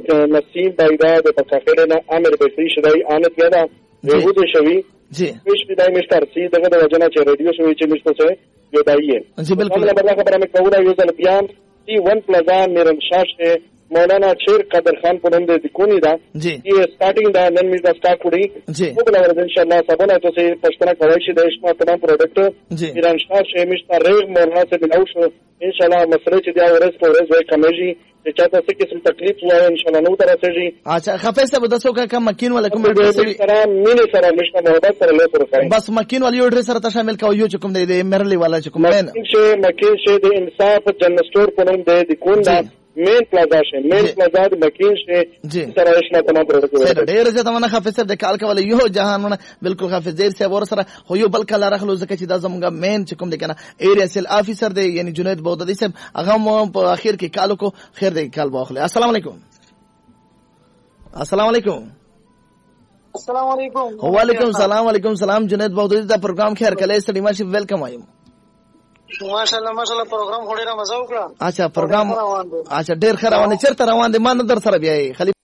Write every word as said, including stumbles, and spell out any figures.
نسیم بایدا د پکاخړه نه امر بکری شدای انت یادا وجود شوی جی پیش بدای مستر سی دغه د وجنه چې ریډیو شوی چې مستر یو دایې جی بالکل خبره خبره مې کوله یو ځل بیا سی ون پلازا میرن شاش مولانا شیر قدر خان پرنده د کونی دا جی یہ سٹارٹنگ دا نن می دا سٹارٹ کړی جی او بل ورځ ان شاء الله سبا نه تاسو پښتنه کوي چې د اسما تمام پروډکټ جی ایران شاه شې مشته ریغ مولانا سے ملاو شو ان شاء الله مسله چې دا ورځ په ورځ وای کمیږي چې چاته څه قسم تکلیف وای ان شاء الله نو تر راځي. اچھا خفیس ته بدسو کا کم مکین ولا کوم ډیر سره مینه سره مشته محبت سره له سره کوي بس مکین ولی ډیر سره ته شامل کوي چې کوم دی مرلی والا چې کوم نه چې مکین شه د انصاف جنرال سٹور پرون دی د کون دا مین پلازا شه مین پلازا د مکین شه سره اسما تمام پروډکټ ډیر زه ته خفیس ته د کال کول یو جهانونه بالکل خفیس ډیر سه ور سره خو یو بل کله راخلو ځکه چې دا زمونږ مین چې کوم دی کنه ایریا سیل افیسر دی یعنی جنید بوددی صاحب هغه په اخر کې کالو کو خیر دی کال واخلي. السلام علیکم. السلام علیکم. السلام علیکم. وعلیکم السلام. علیکم السلام. جنید بوددی دا پروګرام خیر کله سړي ماشي ویلکم وایم. ماشاءالله ماشاءالله پروګرام خوري را مزه وکړه. اچھا پروګرام اچھا ډیر خیر روان دي چیرته روان دي ما نه در سره بیاي